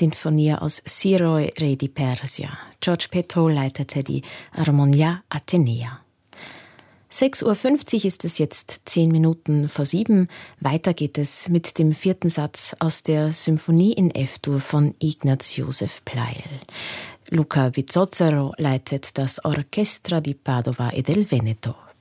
Sinfonie aus Siroi, Re di Persia. George Petro leitete die Armonia Atenea. 6:50 Uhr ist es jetzt, 10 Minuten vor 7. Weiter geht es mit dem 4. Satz aus der Symphonie in F-Dur von Ignaz Josef Pleyel. Luca Bizzozero leitet das Orchestra di Padova e del Veneto.